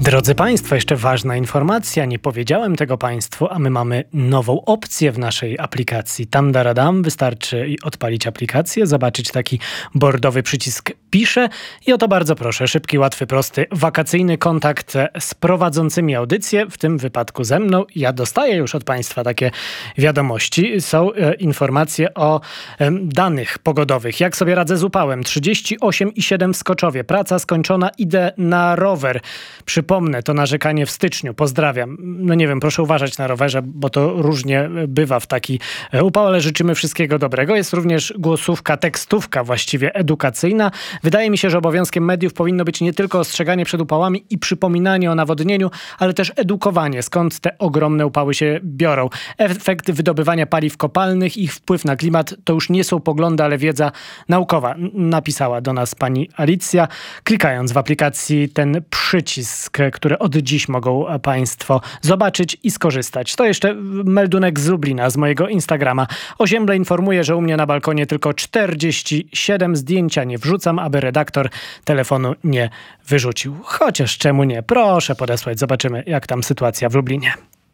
Drodzy Państwo, jeszcze ważna informacja. Nie powiedziałem tego Państwu, a my mamy nową opcję w naszej aplikacji. Tam daradam, wystarczy odpalić aplikację, zobaczyć taki bordowy przycisk pisze i o to bardzo proszę. Szybki, łatwy, prosty, wakacyjny kontakt z prowadzącymi audycję, w tym wypadku ze mną. Ja dostaję już od Państwa takie wiadomości. Są informacje o danych pogodowych. Jak sobie radzę z upałem? 38,7 w Skoczowie. Praca skończona, idę na rower. Przypomnę, to narzekanie w styczniu. Pozdrawiam. No nie wiem, proszę uważać na rowerze, bo to różnie bywa w taki upał, ale życzymy wszystkiego dobrego. Jest również głosówka, tekstówka właściwie edukacyjna. Wydaje mi się, że obowiązkiem mediów powinno być nie tylko ostrzeganie przed upałami i przypominanie o nawodnieniu, ale też edukowanie, skąd te ogromne upały się biorą. Efekt wydobywania paliw kopalnych, ich wpływ na klimat to już nie są poglądy, ale wiedza naukowa. Napisała do nas pani Alicja, klikając w aplikacji ten przycisk, który od dziś mogą Państwo zobaczyć i skorzystać. To jeszcze meldunek z Lublina, z mojego Instagrama. Osiemble informuje, że u mnie na balkonie tylko 47 zdjęcia nie wrzucam, aby redaktor telefonu nie wyrzucił. Chociaż czemu nie? Proszę podesłać. Zobaczymy, jak tam sytuacja w Lublinie.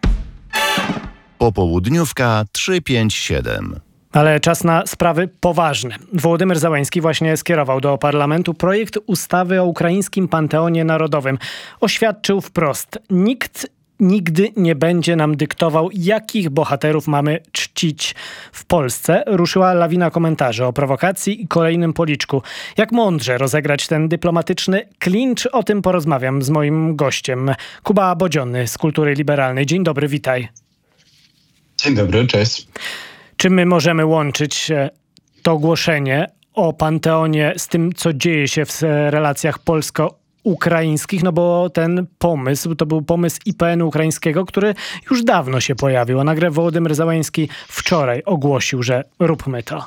Popołudniówka 357. Ale czas na sprawy poważne. Wołodymyr Zełenski właśnie skierował do parlamentu projekt ustawy o ukraińskim Panteonie Narodowym. Oświadczył wprost: nikt nigdy nie będzie nam dyktował, jakich bohaterów mamy czcić w Polsce. Ruszyła lawina komentarzy o prowokacji i kolejnym policzku. Jak mądrze rozegrać ten dyplomatyczny klincz? O tym porozmawiam z moim gościem. Kuba Bodziony z Kultury Liberalnej. Dzień dobry, witaj. Dzień dobry, cześć. Czy my możemy łączyć to ogłoszenie o Panteonie z tym, co dzieje się w relacjach polsko-ukraińskich? No bo ten pomysł, to był pomysł IPN-u ukraińskiego, który już dawno się pojawił. A nagle Wołodymyr Zełenski wczoraj ogłosił, że róbmy to.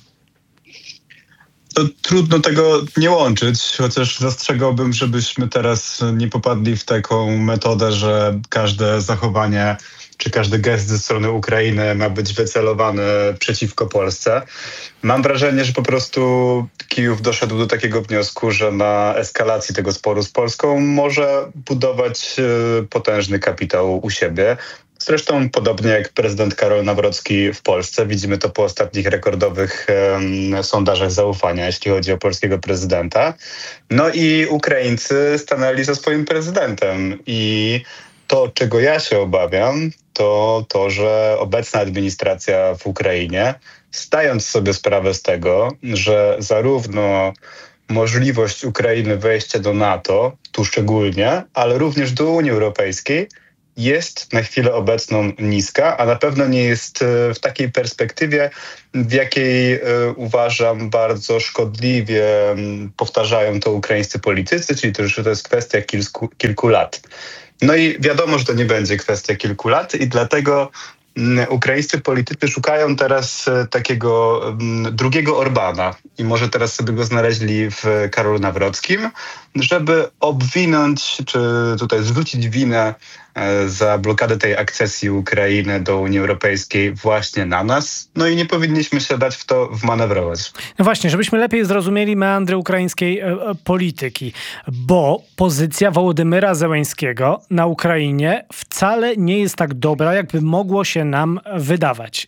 To trudno tego nie łączyć, chociaż zastrzegałbym, żebyśmy teraz nie popadli w taką metodę, że każde zachowanie czy każdy gest ze strony Ukrainy ma być wycelowany przeciwko Polsce. Mam wrażenie, że po prostu Kijów doszedł do takiego wniosku, że na eskalacji tego sporu z Polską może budować potężny kapitał u siebie. Zresztą podobnie jak prezydent Karol Nawrocki w Polsce. Widzimy to po ostatnich rekordowych sondażach zaufania, jeśli chodzi o polskiego prezydenta. No i Ukraińcy stanęli za swoim prezydentem. I to, czego ja się obawiam, to, że obecna administracja w Ukrainie, zdając sobie sprawę z tego, że zarówno możliwość Ukrainy wejścia do NATO, tu szczególnie, ale również do Unii Europejskiej, jest na chwilę obecną niska, a na pewno nie jest w takiej perspektywie, w jakiej uważam bardzo szkodliwie powtarzają to ukraińscy politycy, czyli to, że to jest kwestia kilku lat. No i wiadomo, że to nie będzie kwestia kilku lat i dlatego ukraińscy politycy szukają teraz takiego drugiego Orbana i może teraz sobie go znaleźli w Karolu Nawrockim, żeby obwinąć, czy tutaj zwrócić winę za blokadę tej akcesji Ukrainy do Unii Europejskiej właśnie na nas. No i nie powinniśmy się dać w to wmanewrować. No właśnie, żebyśmy lepiej zrozumieli meandry ukraińskiej polityki, bo pozycja Wołodymyra Zełenskiego na Ukrainie wcale nie jest tak dobra, jakby mogło się nam wydawać.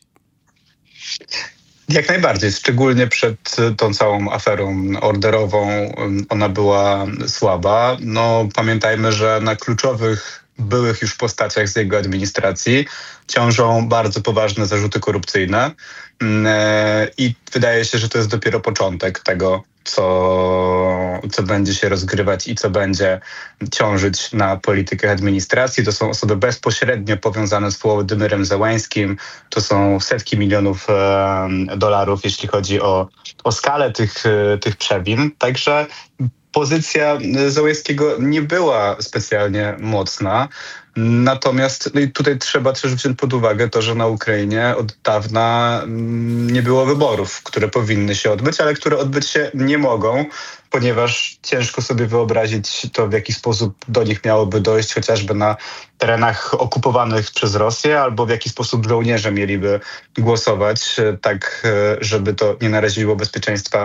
Jak najbardziej, szczególnie przed tą całą aferą orderową ona była słaba. No pamiętajmy, że na kluczowych byłych już postaciach z jego administracji ciążą bardzo poważne zarzuty korupcyjne i wydaje się, że to jest dopiero początek tego, co będzie się rozgrywać i co będzie ciążyć na politykach administracji. To są osoby bezpośrednio powiązane z Wołodymyrem Zełenskim. To są setki milionów dolarów, jeśli chodzi o skalę tych przewin. Także pozycja Zełenskiego nie była specjalnie mocna. Natomiast tutaj trzeba też wziąć pod uwagę to, że na Ukrainie od dawna nie było wyborów, które powinny się odbyć, ale które odbyć się nie mogą, ponieważ ciężko sobie wyobrazić to, w jaki sposób do nich miałoby dojść, chociażby na terenach okupowanych przez Rosję, albo w jaki sposób żołnierze mieliby głosować, tak żeby to nie naraziło bezpieczeństwa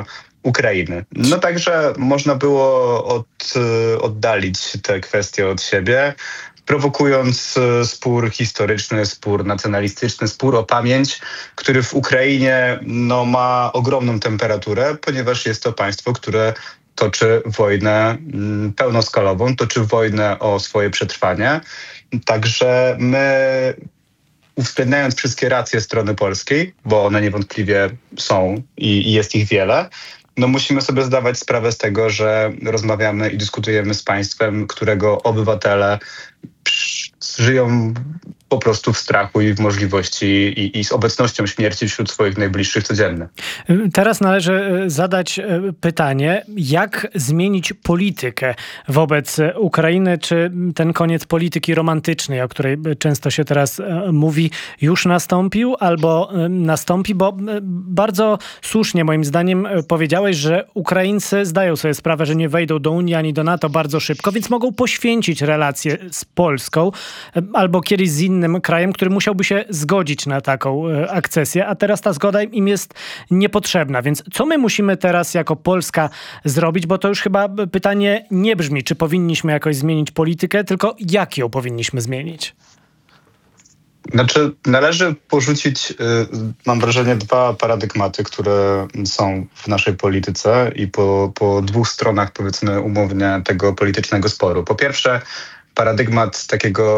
Ukrainy. No także można było oddalić te kwestie od siebie, prowokując spór historyczny, spór nacjonalistyczny, spór o pamięć, który w Ukrainie ma ogromną temperaturę, ponieważ jest to państwo, które toczy wojnę pełnoskalową, toczy wojnę o swoje przetrwanie. Także my, uwzględniając wszystkie racje strony polskiej, bo one niewątpliwie są i jest ich wiele, musimy sobie zdawać sprawę z tego, że rozmawiamy i dyskutujemy z państwem, którego obywatele żyją po prostu w strachu i w możliwości i z obecnością śmierci wśród swoich najbliższych codziennie. Teraz należy zadać pytanie, jak zmienić politykę wobec Ukrainy? Czy ten koniec polityki romantycznej, o której często się teraz mówi, już nastąpił albo nastąpi? Bo bardzo słusznie moim zdaniem powiedziałeś, że Ukraińcy zdają sobie sprawę, że nie wejdą do Unii ani do NATO bardzo szybko, więc mogą poświęcić relacje z Polską albo kiedyś z innym krajem, który musiałby się zgodzić na taką akcesję, a teraz ta zgoda im jest niepotrzebna. Więc co my musimy teraz jako Polska zrobić? Bo to już chyba pytanie nie brzmi, czy powinniśmy jakoś zmienić politykę, tylko jak ją powinniśmy zmienić? Znaczy, należy porzucić, mam wrażenie, dwa paradygmaty, które są w naszej polityce i po dwóch stronach, powiedzmy umownie, tego politycznego sporu. Po pierwsze, paradygmat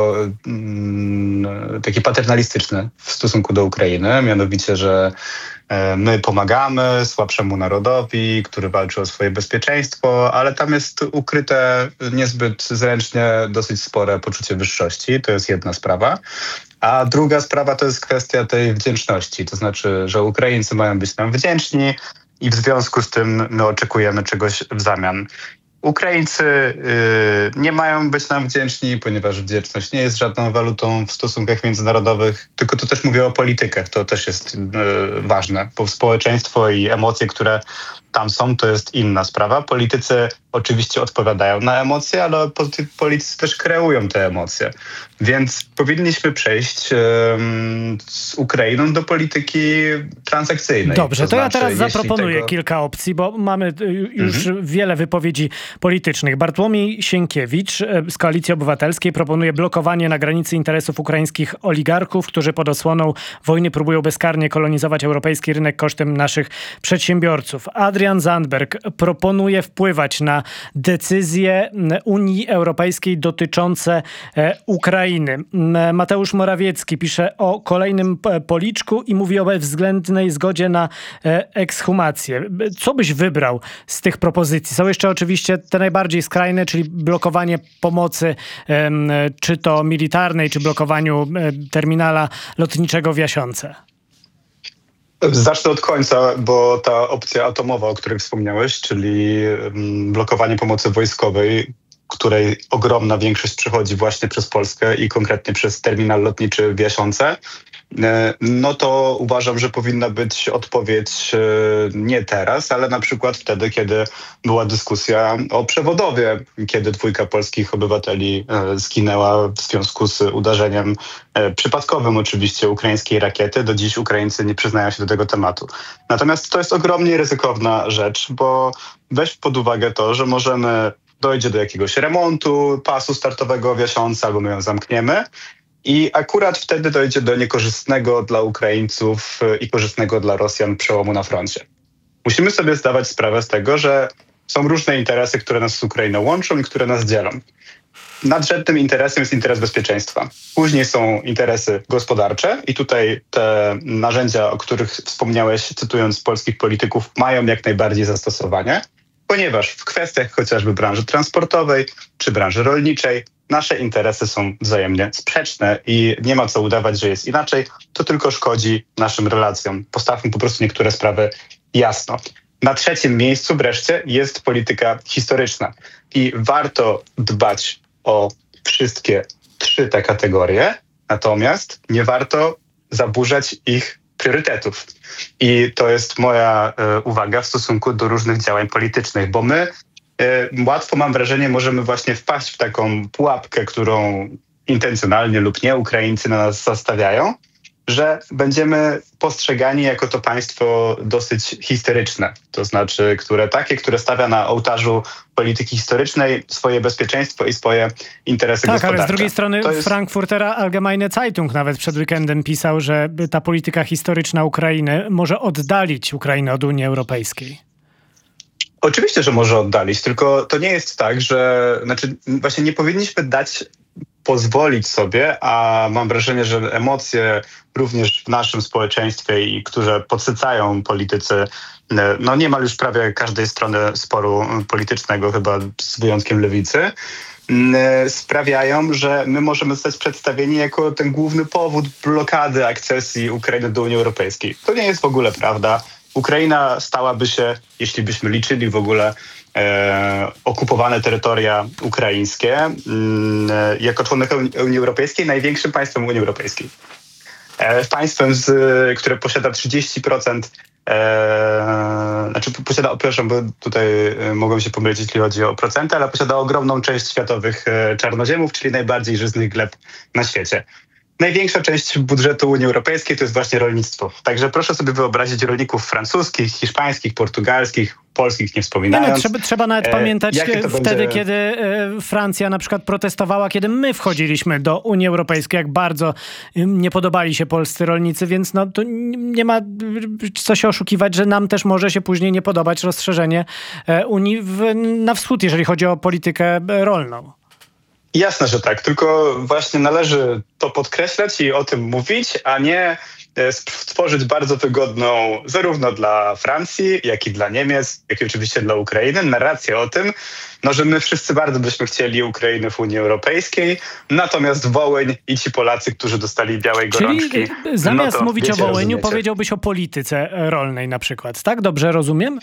taki paternalistyczny w stosunku do Ukrainy, mianowicie, że my pomagamy słabszemu narodowi, który walczy o swoje bezpieczeństwo, ale tam jest ukryte niezbyt zręcznie dosyć spore poczucie wyższości. To jest jedna sprawa. A druga sprawa to jest kwestia tej wdzięczności. To znaczy, że Ukraińcy mają być nam wdzięczni i w związku z tym my oczekujemy czegoś w zamian. Ukraińcy nie mają być nam wdzięczni, ponieważ wdzięczność nie jest żadną walutą w stosunkach międzynarodowych, tylko tu też mówię o politykach, to też jest ważne, bo społeczeństwo i emocje, które tam są, to jest inna sprawa. Politycy oczywiście odpowiadają na emocje, ale politycy też kreują te emocje. Więc powinniśmy przejść z Ukrainą do polityki transakcyjnej. Dobrze, to ja teraz zaproponuję kilka opcji, bo mamy już wiele wypowiedzi politycznych. Bartłomiej Sienkiewicz z Koalicji Obywatelskiej proponuje blokowanie na granicy interesów ukraińskich oligarchów, którzy pod osłoną wojny próbują bezkarnie kolonizować europejski rynek kosztem naszych przedsiębiorców. Adrian Zandberg proponuje wpływać na decyzje Unii Europejskiej dotyczące Ukrainy. Mateusz Morawiecki pisze o kolejnym policzku i mówi o bezwzględnej zgodzie na ekshumację. Co byś wybrał z tych propozycji? Są jeszcze oczywiście te najbardziej skrajne, czyli blokowanie pomocy, czy to militarnej, czy blokowaniu terminala lotniczego w Jasionce. Zacznę od końca, bo ta opcja atomowa, o której wspomniałeś, czyli blokowanie pomocy wojskowej, której ogromna większość przechodzi właśnie przez Polskę i konkretnie przez terminal lotniczy w Jasionce, no to uważam, że powinna być odpowiedź nie teraz, ale na przykład wtedy, kiedy była dyskusja o przewodowie, kiedy 2 polskich obywateli zginęła w związku z uderzeniem przypadkowym oczywiście ukraińskiej rakiety. Do dziś Ukraińcy nie przyznają się do tego tematu. Natomiast to jest ogromnie ryzykowna rzecz, bo weź pod uwagę to, że dojdzie do jakiegoś remontu pasu startowego w Jasionce, albo my ją zamkniemy. I akurat wtedy dojdzie do niekorzystnego dla Ukraińców i korzystnego dla Rosjan przełomu na froncie. Musimy sobie zdawać sprawę z tego, że są różne interesy, które nas z Ukrainą łączą i które nas dzielą. Nadrzędnym interesem jest interes bezpieczeństwa. Później są interesy gospodarcze i tutaj te narzędzia, o których wspomniałeś, cytując polskich polityków, mają jak najbardziej zastosowanie, ponieważ w kwestiach chociażby branży transportowej czy branży rolniczej nasze interesy są wzajemnie sprzeczne i nie ma co udawać, że jest inaczej. To tylko szkodzi naszym relacjom. Postawmy po prostu niektóre sprawy jasno. Na 3. miejscu wreszcie jest polityka historyczna. I warto dbać o wszystkie 3 te kategorie, natomiast nie warto zaburzać ich priorytetów. I to jest moja uwaga w stosunku do różnych działań politycznych, bo my łatwo, mam wrażenie, możemy właśnie wpaść w taką pułapkę, którą intencjonalnie lub nie Ukraińcy na nas zastawiają, że będziemy postrzegani jako to państwo dosyć historyczne, to znaczy, które stawia na ołtarzu polityki historycznej swoje bezpieczeństwo i swoje interesy gospodarcze. Tak, ale z drugiej strony Frankfurter Allgemeine Zeitung nawet przed weekendem pisał, że ta polityka historyczna Ukrainy może oddalić Ukrainę od Unii Europejskiej. Oczywiście, że może oddalić, tylko to nie jest tak, właśnie nie powinniśmy pozwolić sobie, a mam wrażenie, że emocje również w naszym społeczeństwie i które podsycają politycy, niemal już prawie każdej strony sporu politycznego, chyba z wyjątkiem lewicy, sprawiają, że my możemy zostać przedstawieni jako ten główny powód blokady akcesji Ukrainy do Unii Europejskiej. To nie jest w ogóle prawda. Ukraina stałaby się, jeśli byśmy liczyli w ogóle okupowane terytoria ukraińskie, jako członek Unii Europejskiej, największym państwem Unii Europejskiej. Państwem, które posiada 30%, przepraszam, bo tutaj mogłem się pomylić, jeśli chodzi o procenty, ale posiada ogromną część światowych czarnoziemów, czyli najbardziej żyznych gleb na świecie. Największa część budżetu Unii Europejskiej to jest właśnie rolnictwo. Także proszę sobie wyobrazić rolników francuskich, hiszpańskich, portugalskich, polskich nie wspominając. Trzeba nawet pamiętać wtedy, kiedy Francja na przykład protestowała, kiedy my wchodziliśmy do Unii Europejskiej, jak bardzo nie podobali się polscy rolnicy, więc to nie ma co się oszukiwać, że nam też może się później nie podobać rozszerzenie Unii na wschód, jeżeli chodzi o politykę rolną. Jasne, że tak, tylko właśnie należy to podkreślać i o tym mówić, a nie stworzyć bardzo wygodną zarówno dla Francji, jak i dla Niemiec, jak i oczywiście dla Ukrainy narrację o tym, że my wszyscy bardzo byśmy chcieli Ukrainy w Unii Europejskiej, natomiast Wołyń i ci Polacy, którzy dostali białej gorączki... Czyli zamiast mówić o Wołyniu, powiedziałbyś o polityce rolnej na przykład, tak? Dobrze rozumiem?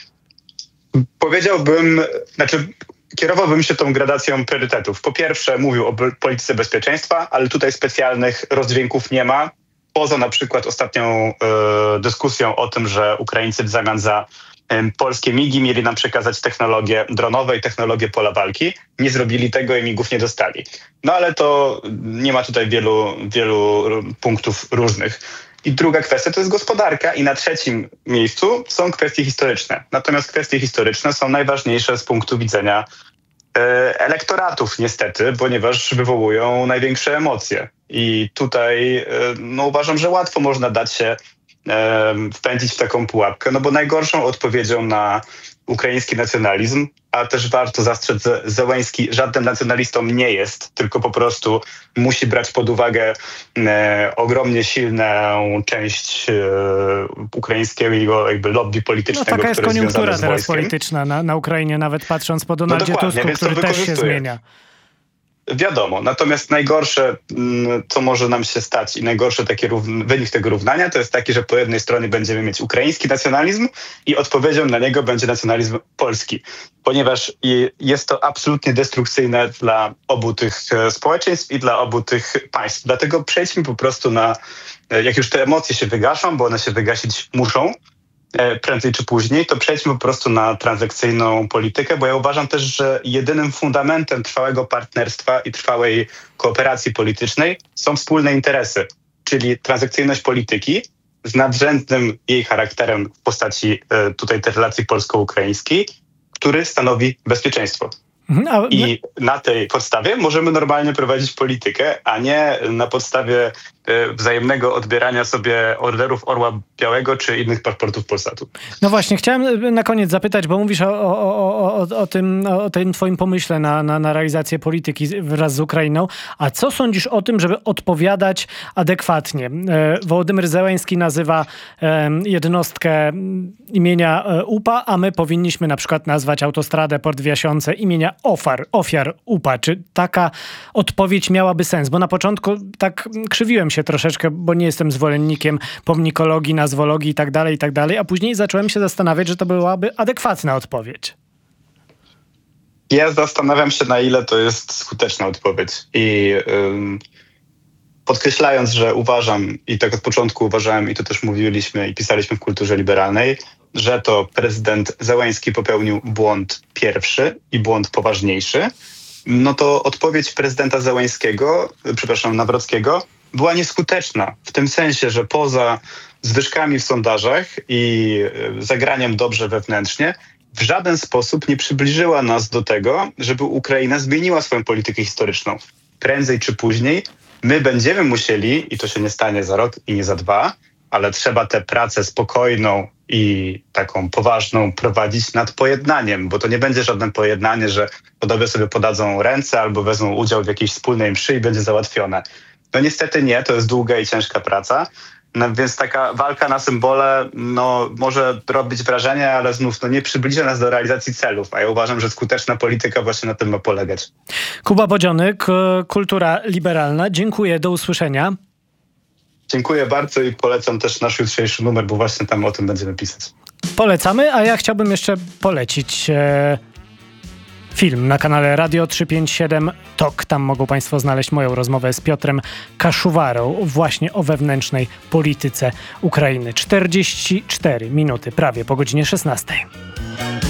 Kierowałbym się tą gradacją priorytetów. Po pierwsze mówił o polityce bezpieczeństwa, ale tutaj specjalnych rozdźwięków nie ma. Poza na przykład ostatnią dyskusją o tym, że Ukraińcy w zamian za polskie migi mieli nam przekazać technologie dronowe i technologie pola walki. Nie zrobili tego i migów nie dostali. Ale to nie ma tutaj wielu punktów różnych. I druga kwestia to jest gospodarka i na trzecim miejscu są kwestie historyczne. Natomiast kwestie historyczne są najważniejsze z punktu widzenia elektoratów niestety, ponieważ wywołują największe emocje. I tutaj uważam, że łatwo można dać się wpędzić w taką pułapkę, bo najgorszą odpowiedzią na ukraiński nacjonalizm, a też warto zastrzec, że Zełenski żadnym nacjonalistą nie jest, tylko po prostu musi brać pod uwagę ogromnie silną część ukraińskiego lobby politycznego, taka jest które jest koniunktura związane z teraz wojskiem. polityczna na Ukrainie, nawet patrząc po Donaldzie Tusku, który też się zmienia. Wiadomo, natomiast najgorsze, co może nam się stać i najgorszy wynik tego równania, to jest taki, że po jednej stronie będziemy mieć ukraiński nacjonalizm i odpowiedzią na niego będzie nacjonalizm polski, ponieważ jest to absolutnie destrukcyjne dla obu tych społeczeństw i dla obu tych państw. Dlatego przejdźmy po prostu jak już te emocje się wygaszą, bo one się wygasić muszą, prędzej czy później, to przejdźmy po prostu na transakcyjną politykę, bo ja uważam też, że jedynym fundamentem trwałego partnerstwa i trwałej kooperacji politycznej są wspólne interesy, czyli transakcyjność polityki z nadrzędnym jej charakterem w postaci tutaj tej relacji polsko-ukraińskiej, który stanowi bezpieczeństwo. I na tej podstawie możemy normalnie prowadzić politykę, a nie na podstawie wzajemnego odbierania sobie orderów Orła Białego czy innych paszportów Polsatu. No właśnie, chciałem na koniec zapytać, bo mówisz o tym twoim pomyśle na realizację polityki wraz z Ukrainą. A co sądzisz o tym, żeby odpowiadać adekwatnie? Wołodymyr Zełenski nazywa jednostkę imienia UPA, a my powinniśmy na przykład nazwać autostradę Port w Jasionce imienia ofiar UPA. Czy taka odpowiedź miałaby sens? Bo na początku tak krzywiłem się troszeczkę, bo nie jestem zwolennikiem pomnikologii, nazwologii i tak dalej, a później zacząłem się zastanawiać, że to byłaby adekwatna odpowiedź. Ja zastanawiam się, na ile to jest skuteczna odpowiedź. I podkreślając, że uważam, i tak od początku uważałem, i to też mówiliśmy i pisaliśmy w Kulturze Liberalnej, że to prezydent Zełenski popełnił błąd pierwszy i błąd poważniejszy, to odpowiedź prezydenta Nawrockiego była nieskuteczna. W tym sensie, że poza zwyżkami w sondażach i zagraniem dobrze wewnętrznie, w żaden sposób nie przybliżyła nas do tego, żeby Ukraina zmieniła swoją politykę historyczną. Prędzej czy później my będziemy musieli, i to się nie stanie za rok i nie za 2, ale trzeba tę pracę spokojną i taką poważną prowadzić nad pojednaniem, bo to nie będzie żadne pojednanie, że panowie sobie podadzą ręce albo wezmą udział w jakiejś wspólnej mszy i będzie załatwione. No niestety nie, to jest długa i ciężka praca, no, więc taka walka na symbole może robić wrażenie, ale znów nie przybliża nas do realizacji celów, a ja uważam, że skuteczna polityka właśnie na tym ma polegać. Kuba Bodziony, Kultura Liberalna. Dziękuję, do usłyszenia. Dziękuję bardzo i polecam też nasz jutrzejszy numer, bo właśnie tam o tym będziemy pisać. Polecamy, a ja chciałbym jeszcze polecić film na kanale Radio 357 TOK. Tam mogą Państwo znaleźć moją rozmowę z Piotrem Kaszuwarą właśnie o wewnętrznej polityce Ukrainy. 44 minuty prawie po godzinie 16.